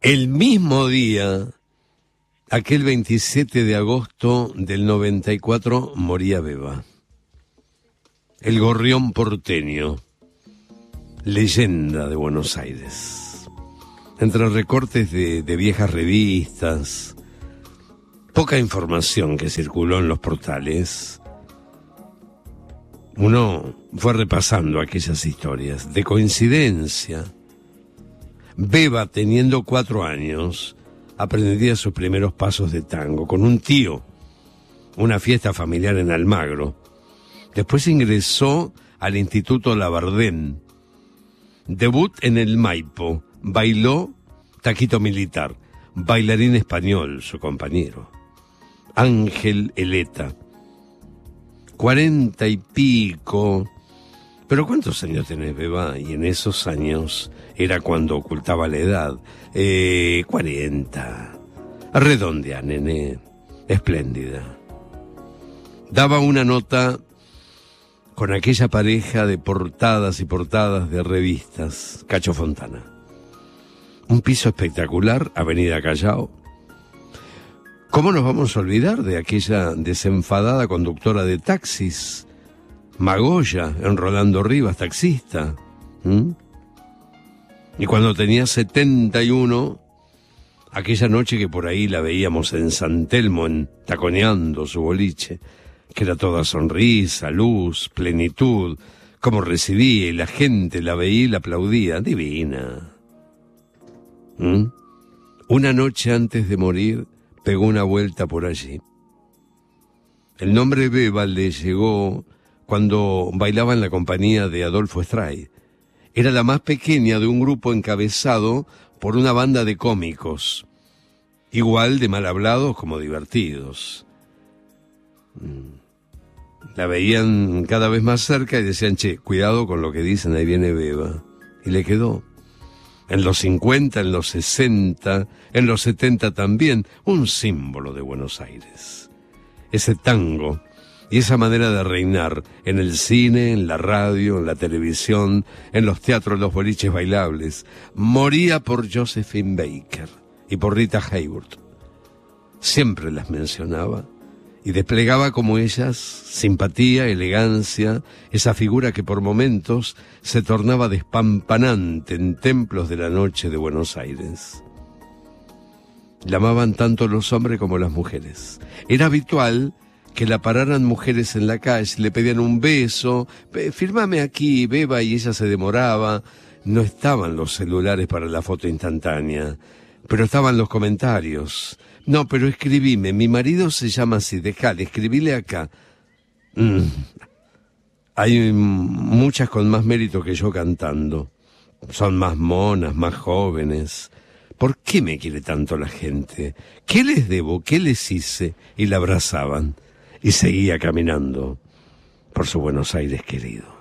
El mismo día, aquel 27 de agosto del 94, moría Beba. El gorrión porteño, leyenda de Buenos Aires. Entre recortes de viejas revistas, poca información que circuló en los portales, uno fue repasando aquellas historias. De coincidencia, Beba, teniendo 4 años, aprendía sus primeros pasos de tango con un tío, una fiesta familiar en Almagro. Después ingresó al Instituto Labardén. Debut en el Maipo. Bailó taquito militar. Bailarín español, su compañero. Ángel Eleta. 40 y pico. ¿Pero cuántos años tenés, Beba? Y en esos años era cuando ocultaba la edad. 40. Redondea, nene. Espléndida. Daba una nota con aquella pareja de portadas y portadas de revistas. Cacho Fontana. Un piso espectacular, Avenida Callao. ¿Cómo nos vamos a olvidar de aquella desenfadada conductora de taxis? Magoya, en Rolando Rivas, taxista. Y cuando tenía 71, aquella noche que por ahí la veíamos en San Telmo, taconeando su boliche, que era toda sonrisa, luz, plenitud, como recibía y la gente la veía y la aplaudía, divina. Una noche antes de morir, pegó una vuelta por allí. El nombre Beba le llegó cuando bailaba en la compañía de Adolfo Stray. Era la más pequeña de un grupo encabezado por una banda de cómicos, igual de mal hablados como divertidos. La veían cada vez más cerca y decían, che, cuidado con lo que dicen, ahí viene Beba. Y le quedó. En los 50, en los 60, en los 70 también, un símbolo de Buenos Aires. Ese tango y esa manera de reinar en el cine, en la radio, en la televisión, en los teatros, los boliches bailables. Moría por Josephine Baker y por Rita Hayworth. Siempre las mencionaba y desplegaba como ellas simpatía, elegancia, esa figura que por momentos se tornaba despampanante en templos de la noche de Buenos Aires. La amaban tanto los hombres como las mujeres. Era habitual que la pararan mujeres en la calle, le pedían un beso, fírmame aquí, Beba, y ella se demoraba. No estaban los celulares para la foto instantánea, pero estaban los comentarios. No, pero escribime, mi marido se llama así, dejale, escribile acá. Hay muchas con más mérito que yo cantando. Son más monas, más jóvenes. ¿Por qué me quiere tanto la gente? ¿Qué les debo? ¿Qué les hice? Y la abrazaban. Y seguía caminando por su Buenos Aires querido.